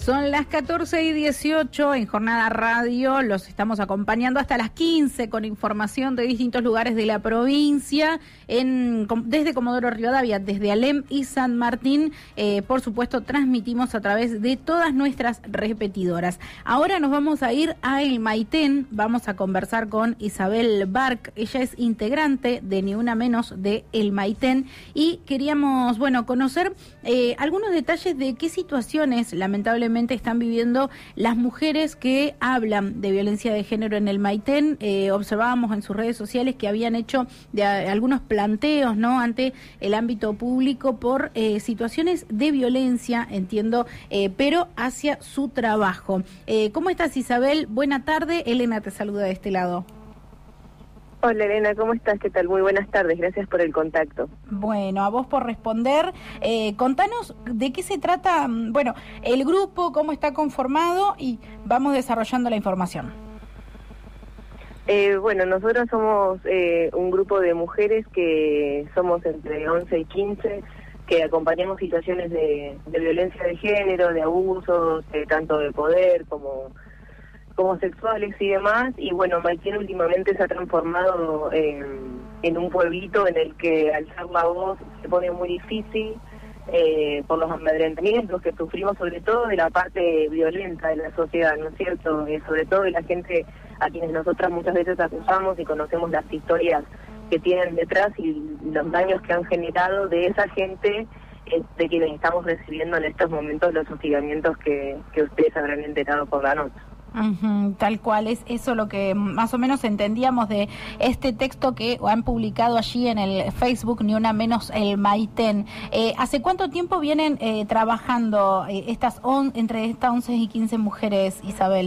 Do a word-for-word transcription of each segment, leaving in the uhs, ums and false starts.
Son las catorce y dieciocho en Jornada Radio, los estamos acompañando hasta las quince con información de distintos lugares de la provincia, en, desde Comodoro Rivadavia, desde Alem y San Martín, eh, por supuesto transmitimos a través de todas nuestras repetidoras. Ahora nos vamos a ir a El Maitén, vamos a conversar con Isabel Bark, ella es integrante de Ni Una Menos de El Maitén y queríamos, bueno, conocer eh, algunos detalles de qué situaciones lamentablemente están viviendo las mujeres que hablan de violencia de género en el Maitén. Eh, observábamos en sus redes sociales que habían hecho de, a, algunos planteos, ¿no?, ante el ámbito público por eh, situaciones de violencia, entiendo, eh, pero hacia su trabajo. Eh, ¿Cómo estás, Isabel? Buena tarde. Elena te saluda de este lado. Hola Elena, ¿cómo estás? ¿Qué tal? Muy buenas tardes, gracias por el contacto. Bueno, a vos por responder. Eh, contanos de qué se trata, bueno, el grupo, cómo está conformado y vamos desarrollando la información. Eh, bueno, nosotros somos eh, un grupo de mujeres que somos entre once y quince, que acompañamos situaciones de, de violencia de género, de abusos, eh, tanto de poder como... como sexuales y demás, y bueno, Maitén últimamente se ha transformado en, en un pueblito en el que alzar la voz se pone muy difícil eh, por los amedrentamientos que sufrimos, sobre todo de la parte violenta de la sociedad, ¿no es cierto? Eh, sobre todo de la gente a quienes nosotras muchas veces acusamos y conocemos las historias que tienen detrás y los daños que han generado de esa gente, eh, de quienes estamos recibiendo en estos momentos los hostigamientos que, que ustedes habrán enterado por la noche. Uh-huh, tal cual, es eso lo que más o menos entendíamos de este texto que han publicado allí en el Facebook Ni Una Menos El Maitén. Eh, ¿Hace cuánto tiempo vienen eh, trabajando eh, estas on, entre estas once y quince mujeres, Isabel?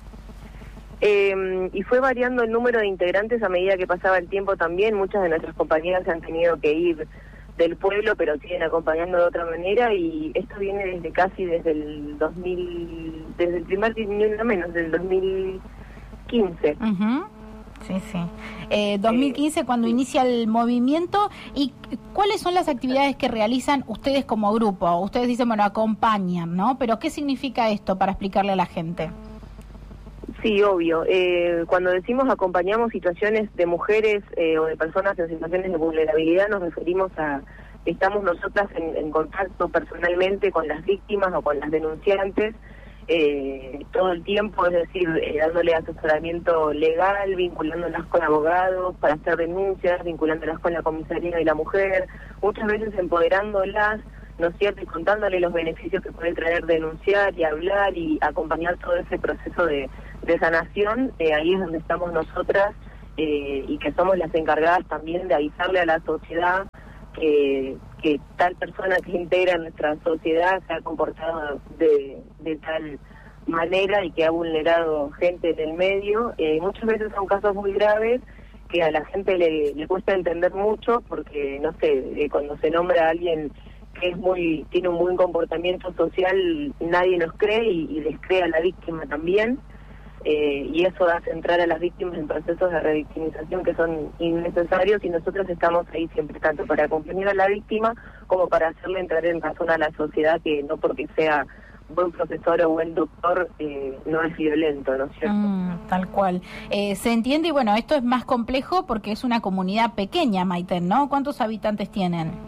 Eh, y fue variando el número de integrantes a medida que pasaba el tiempo también. Muchas de nuestras compañeras se han tenido que ir del pueblo, pero siguen acompañando de otra manera, y esto viene desde casi desde el dos mil, desde el primer Ni Una Menos, del dos mil quince. Uh-huh. Sí, sí. Eh, dos mil quince, eh, cuando sí. inicia el movimiento, ¿y cuáles son las actividades que realizan ustedes como grupo? Ustedes dicen, bueno, acompañan, ¿no? Pero ¿qué significa esto para explicarle a la gente? Sí, obvio. Eh, cuando decimos acompañamos situaciones de mujeres eh, o de personas en situaciones de vulnerabilidad, nos referimos a estamos nosotras en, en contacto personalmente con las víctimas o con las denunciantes eh, todo el tiempo, es decir, eh, dándole asesoramiento legal, vinculándolas con abogados para hacer denuncias, vinculándolas con la comisaría de la mujer, muchas veces empoderándolas, ¿no es cierto?, y contándole los beneficios que puede traer denunciar y hablar y acompañar todo ese proceso de, de sanación. Eh, ahí es donde estamos nosotras eh, y que somos las encargadas también de avisarle a la sociedad que, que tal persona que integra nuestra sociedad se ha comportado de, de tal manera y que ha vulnerado gente en el medio. Eh, muchas veces son casos muy graves que a la gente le, le cuesta entender mucho porque, no sé, eh, cuando se nombra a alguien que es muy tiene un buen comportamiento social, nadie nos cree y, y les cree a la víctima también, eh, y eso hace entrar a las víctimas en procesos de revictimización que son innecesarios, y nosotros estamos ahí siempre, tanto para acompañar a la víctima como para hacerle entrar en razón a la sociedad que no porque sea buen profesor o buen doctor eh, no es violento, ¿no es cierto? Mm, tal cual. Eh, se entiende, y bueno, esto es más complejo porque es una comunidad pequeña, Maitén, ¿no? ¿Cuántos habitantes tienen?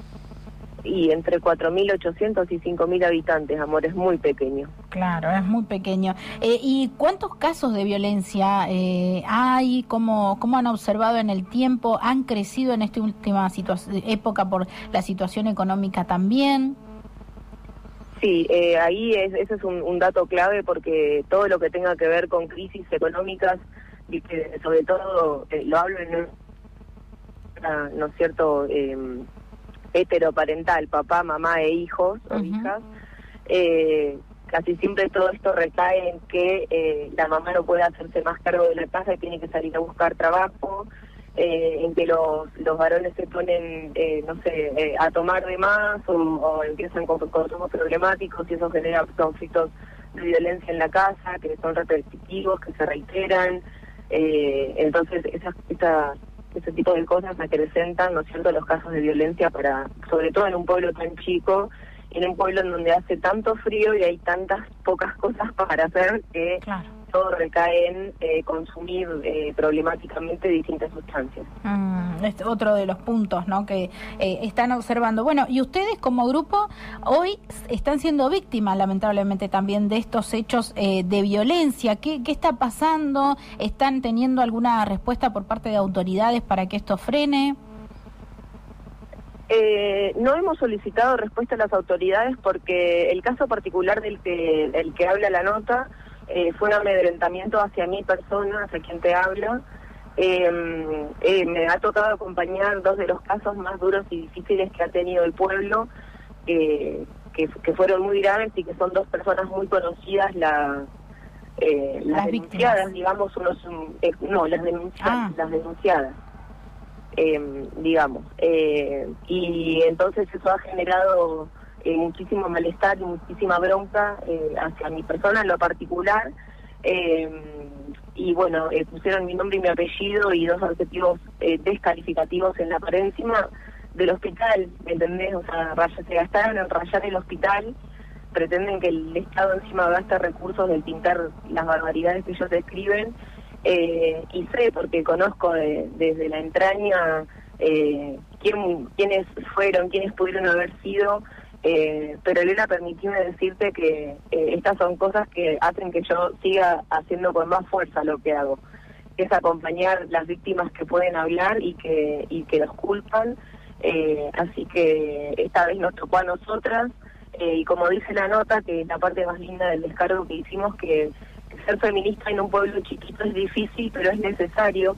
Y entre cuatro mil ochocientos y cinco mil habitantes, amor, es muy pequeño. Claro, es muy pequeño. Eh, ¿Y cuántos casos de violencia eh, hay? ¿Cómo, ¿Cómo han observado en el tiempo? ¿Han crecido en esta última época por la situación económica también? Sí, eh, ahí es, ese es un, un dato clave, porque todo lo que tenga que ver con crisis económicas, y que sobre todo eh, lo hablo en una, ¿no es cierto?, eh, heteroparental, papá, mamá e hijos o uh-huh. hijas, eh, casi siempre todo esto recae en que eh, la mamá no puede hacerse más cargo de la casa y tiene que salir a buscar trabajo, eh, en que los, los varones se ponen, eh, no sé, eh, a tomar de más o, o empiezan con consumos problemáticos, y eso genera conflictos de violencia en la casa que son repetitivos, que se reiteran. Eh, entonces esas, esas ese tipo de cosas acrecentan, ¿no es cierto?, los casos de violencia, para sobre todo en un pueblo tan chico en un pueblo en donde hace tanto frío y hay tantas pocas cosas para hacer que Claro. todo recae en eh, consumir eh, problemáticamente distintas sustancias. Mm, es otro de los puntos, ¿no?, que eh, están observando. Bueno, y ustedes como grupo hoy están siendo víctimas, lamentablemente, también de estos hechos eh, de violencia. ¿Qué, ¿Qué está pasando? ¿Están teniendo alguna respuesta por parte de autoridades para que esto frene? Eh, no hemos solicitado respuesta a las autoridades porque el caso particular del que, el que habla la nota eh, fue un amedrentamiento hacia mi persona, hacia quien te habla. Eh, eh, me ha tocado acompañar dos de los casos más duros y difíciles que ha tenido el pueblo, eh, que, que fueron muy graves y que son dos personas muy conocidas, la, eh, las, las denunciadas, víctimas. digamos, unos, eh, no, las denunciadas, Ah. las denunciadas. Eh, digamos, eh, y entonces eso ha generado eh, muchísimo malestar y muchísima bronca eh, hacia mi persona en lo particular, eh, y bueno, eh, pusieron mi nombre y mi apellido y dos adjetivos eh, descalificativos en la pared encima del hospital, ¿me entendés? O sea, raya, se gastaron en rayar el hospital, pretenden que el Estado encima gaste recursos de pintar las barbaridades que ellos describen. Eh, y sé, porque conozco de, desde la entraña eh, quién, quiénes fueron, quiénes pudieron haber sido, eh, pero Elena, permitime decirte que eh, estas son cosas que hacen que yo siga haciendo con más fuerza lo que hago, que es acompañar las víctimas que pueden hablar y que, y que los culpan, eh, así que esta vez nos tocó a nosotras, eh, y como dice la nota, que es la parte más linda del descargo que hicimos, que ser feminista en un pueblo chiquito es difícil, pero es necesario,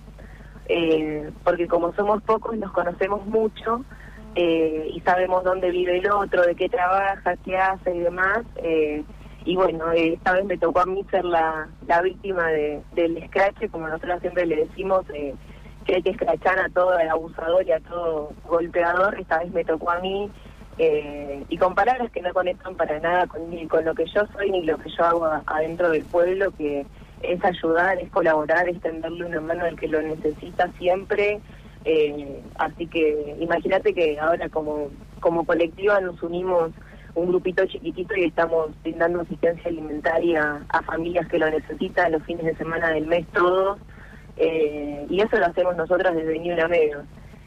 eh, porque como somos pocos nos conocemos mucho eh, y sabemos dónde vive el otro, de qué trabaja, qué hace y demás. Eh, y bueno, eh, esta vez me tocó a mí ser la, la víctima de, del escrache, como nosotros siempre le decimos, eh, que hay que escrachar a todo abusador y a todo golpeador. Esta vez me tocó a mí. Eh, y con palabras que no conectan para nada con, ni con lo que yo soy ni lo que yo hago a, adentro del pueblo, que es ayudar, es colaborar, es tenderle una mano al que lo necesita siempre. Eh, así que imagínate que ahora como, como colectiva nos unimos un grupito chiquitito y estamos brindando asistencia alimentaria a familias que lo necesitan los fines de semana del mes todos, eh, y eso lo hacemos nosotras desde Ni Una Menos.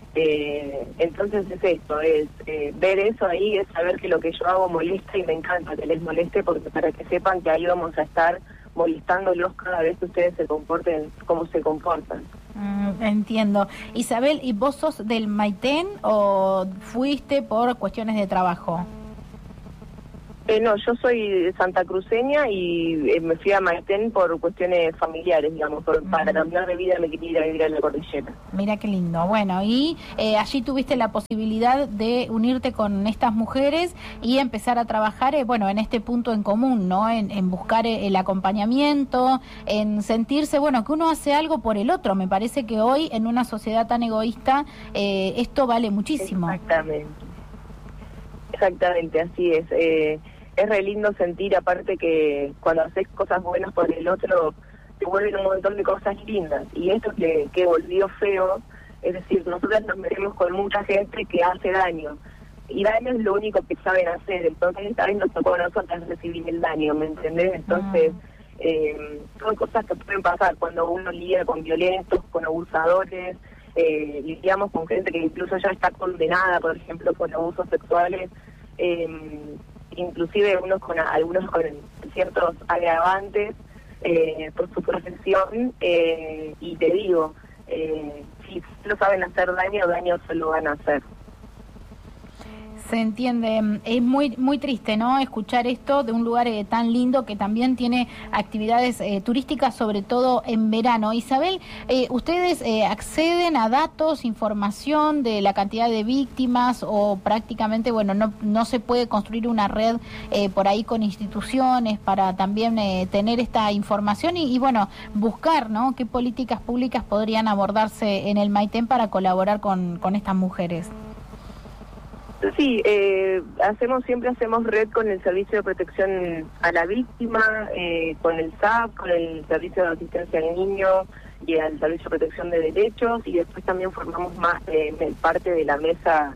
Eh, entonces es esto, es eh, ver eso ahí, es saber que lo que yo hago molesta y me encanta que les moleste, porque para que sepan que ahí vamos a estar molestándolos cada vez que ustedes se comporten como se comportan. Mm, entiendo. Isabel, ¿y vos sos del Maitén o fuiste por cuestiones de trabajo? Eh, no, yo soy santacruceña y eh, me fui a Maitén por cuestiones familiares, digamos, por, uh-huh. para cambiar de vida me quería ir a vivir a la cordillera. Mira qué lindo. Bueno, y eh, allí tuviste la posibilidad de unirte con estas mujeres y empezar a trabajar, eh, bueno, en este punto en común, ¿no? En, en buscar eh, el acompañamiento, en sentirse, bueno, que uno hace algo por el otro. Me parece que hoy, en una sociedad tan egoísta, eh, esto vale muchísimo. Exactamente. Exactamente, así es. Eh, es re lindo sentir, aparte, que cuando haces cosas buenas por el otro, te vuelven un montón de cosas lindas. Y esto que, que volvió feo, es decir, nosotros nos metemos con mucha gente que hace daño. Y daño es lo único que saben hacer. Entonces esta vez nos tocó a nosotras recibir el daño, ¿me entendés? Entonces, eh, son cosas que pueden pasar cuando uno lidia con violentos, con abusadores. Eh, lidiamos con gente que incluso ya está condenada, por ejemplo, por abusos sexuales, eh, inclusive unos con algunos con ciertos agravantes eh, por su profesión, eh, y te digo, eh, si no saben hacer daño, daño se lo van a hacer. Se entiende, es muy muy triste, ¿no?, escuchar esto de un lugar eh, tan lindo que también tiene actividades eh, turísticas, sobre todo en verano. Isabel, eh, ¿ustedes eh, acceden a datos, información de la cantidad de víctimas o prácticamente, bueno, no no se puede construir una red eh, por ahí con instituciones para también eh, tener esta información y, y, bueno, buscar, ¿no?, qué políticas públicas podrían abordarse en el Maitén para colaborar con, con estas mujeres? Sí, eh, hacemos siempre hacemos red con el Servicio de Protección a la Víctima, eh, con el S A P, con el Servicio de Asistencia al Niño y al Servicio de Protección de Derechos, y después también formamos más eh, parte de la mesa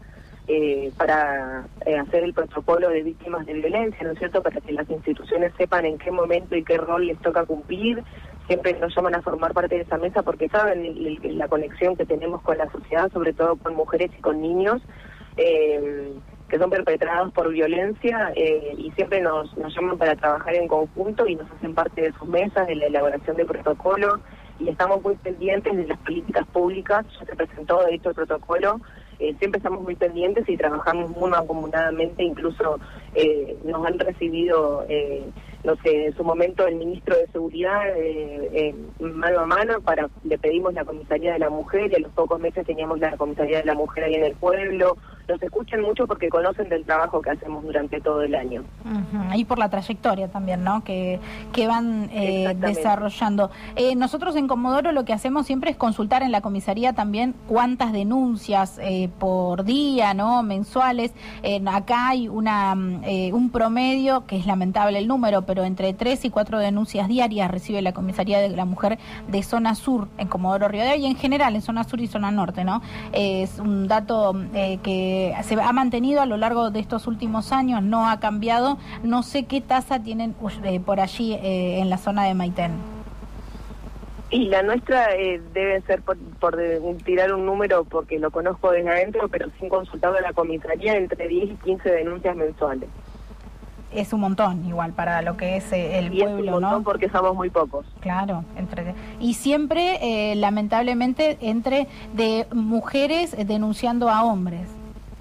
eh, para eh, hacer el protocolo de víctimas de violencia, ¿no es cierto?, para que las instituciones sepan en qué momento y qué rol les toca cumplir. Siempre nos llaman a formar parte de esa mesa porque saben el, el, la conexión que tenemos con la sociedad, sobre todo con mujeres y con niños, eh, que son perpetrados por violencia, eh, y siempre nos, nos llaman para trabajar en conjunto y nos hacen parte de sus mesas, de la elaboración de protocolos, y estamos muy pendientes de las políticas públicas. Ya se presentó de hecho el protocolo, eh, siempre estamos muy pendientes y trabajamos muy mancomunadamente, incluso eh, nos han recibido, eh, no sé, en su momento el ministro de Seguridad eh, eh, mano a mano, para le pedimos la comisaría de la mujer, y a los pocos meses teníamos la comisaría de la mujer ahí en el pueblo. Nos escuchan mucho porque conocen del trabajo que hacemos durante todo el año. Uh-huh. Y por la trayectoria también, ¿no?, que, que van eh, desarrollando. Eh, nosotros en Comodoro lo que hacemos siempre es consultar en la comisaría también cuántas denuncias eh, por día, ¿no?, mensuales. Eh, acá hay una eh, un promedio, que es lamentable el número, pero entre tres y cuatro denuncias diarias recibe la comisaría de la mujer de zona sur en Comodoro Rivadavia, y en general en zona sur y zona norte, ¿no? Eh, es un dato eh, que se ha mantenido a lo largo de estos últimos años, no ha cambiado. No sé qué tasa tienen eh, por allí eh, en la zona de Maitén. Y la nuestra eh, debe ser, por, por de, tirar un número porque lo conozco desde adentro, pero sin consultar a la comisaría, entre diez y quince denuncias mensuales. Es un montón igual para lo que es eh, el y pueblo, es un montón, ¿no? Porque somos muy pocos. Claro, entre y siempre, eh, lamentablemente, entre de mujeres denunciando a hombres.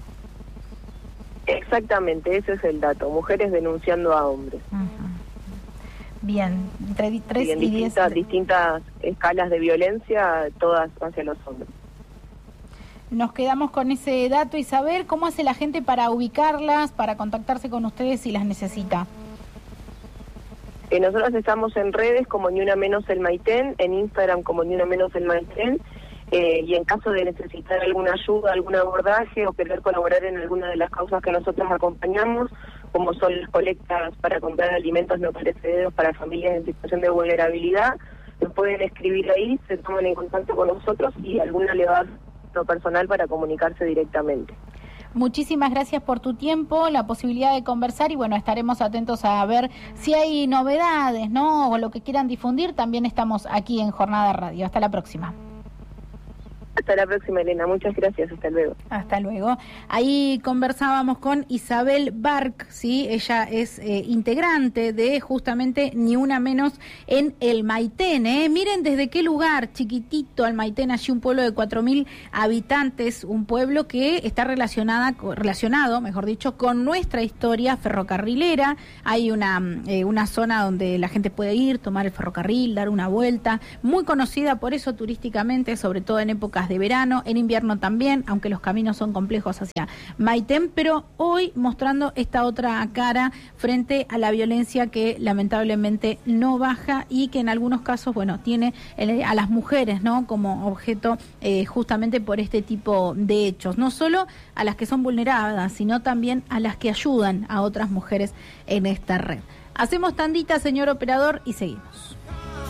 Exactamente, ese es el dato, mujeres denunciando a hombres. Uh-huh. Bien, entre tres y en y distintas, diez... distintas escalas de violencia, todas hacia los hombres. Nos quedamos con ese dato y saber cómo hace la gente para ubicarlas, para contactarse con ustedes si las necesita. Eh, nosotros estamos en redes como Ni Una Menos el Maitén, en Instagram como Ni Una Menos el Maitén, eh, y en caso de necesitar alguna ayuda, algún abordaje o querer colaborar en alguna de las causas que nosotros acompañamos, como son las colectas para comprar alimentos no perecederos para familias en situación de vulnerabilidad, nos pueden escribir ahí, se toman en contacto con nosotros y alguna le va a dar lo personal para comunicarse directamente. Muchísimas gracias por tu tiempo, la posibilidad de conversar, y bueno, estaremos atentos a ver si hay novedades, ¿no?, o lo que quieran difundir. También estamos aquí en Jornada Radio. Hasta la próxima. Hasta la próxima, Elena. Muchas gracias. Hasta luego. Hasta luego. Ahí conversábamos con Isabel Barc, ¿sí? Ella es eh, integrante de justamente Ni Una Menos en el Maitén, ¿eh? Miren desde qué lugar, chiquitito, el Maitén, allí un pueblo de cuatro mil habitantes, un pueblo que está relacionada, relacionado, mejor dicho, con nuestra historia ferrocarrilera. Hay una, eh, una zona donde la gente puede ir, tomar el ferrocarril, dar una vuelta, muy conocida por eso turísticamente, sobre todo en épocas de verano, en invierno también, aunque los caminos son complejos hacia Maitén, pero hoy mostrando esta otra cara frente a la violencia que lamentablemente no baja y que en algunos casos, bueno, tiene a las mujeres, ¿no?, como objeto eh, justamente por este tipo de hechos, no solo a las que son vulneradas, sino también a las que ayudan a otras mujeres en esta red. Hacemos tandita, señor operador, y seguimos.